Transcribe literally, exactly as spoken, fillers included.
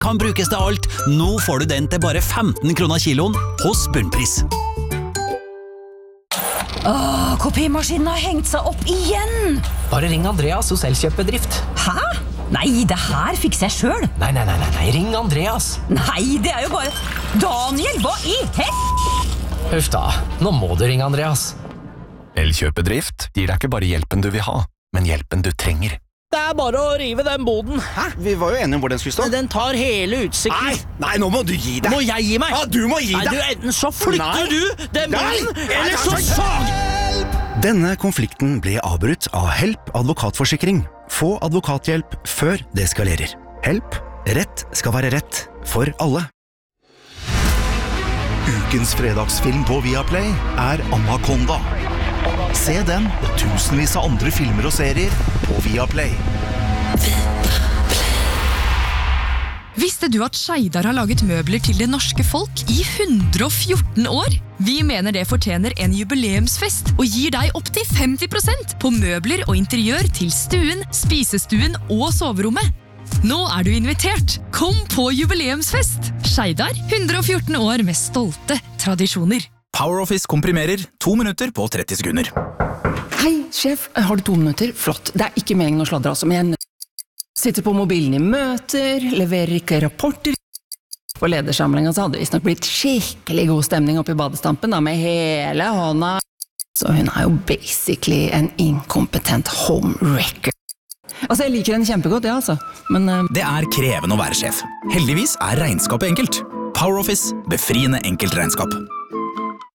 kan brukes til alt. Nå får du den til bare femten kroner kiloen hos Bunnpris. Åh, kopimaskinen har hengt seg opp igjen! Bare ring Andreas hos Elkjøp-bedrift. Hæ? Nei, det her fikser jeg selv. Nei, nei, nei, nei, nei, ring Andreas. Nei, det er jo bare... Daniel, hva i hel... Huff da, nå må du ringe Andreas. Elkjøp-bedrift gir deg ikke bare hjelpen du vil ha, men hjelpen du trenger. Det er bare å rive den boden. Hæ? Vi var jo enige om hvor den skulle stå. Den tar hele utsikten. Nei, nei, nå må du gi deg. Må jeg gi meg? Ja, du må gi nei, deg. Du, enten så flytter nei. du den boden, nei. eller så sag... Denne konflikten ble avbrutt av Help advokatforsikring. Få advokathjelp før det eskalerer. Help. Rett skal være rett for alle. Ukens fredagsfilm på Viaplay er Anaconda. Se den og tusenvis av andre filmer og serier på Viaplay. Visste du at Skeidar har laget møbler til det norske folk i hundre og fjorten år? Vi mener det fortjener en jubileumsfest og gir deg opp til femti prosent på møbler og interiør til stuen, spisestuen og soverommet. Nå er du invitert. Kom på jubileumsfest. Skeidar, hundre og fjorten år med stolte tradisjoner. PowerOffice komprimerer to minutter på tretti sekunder. Hei, sjef. Har du to minutter? Flott. Det er ikke meningen å sladre, altså, men jeg sitter på mobilen i møter, leverer ikke rapporter. På ledersamlingen så hadde det visst nok blitt skikkelig god stemning oppe i badestampen, da, med hele hånda. Så hun er jo basically en inkompetent homewrecker. Altså, jeg liker henne kjempegodt, ja, altså. Men uh... det er krevende å være sjef. Heldigvis er regnskapet enkelt. PowerOffice, befriende enkelt regnskap.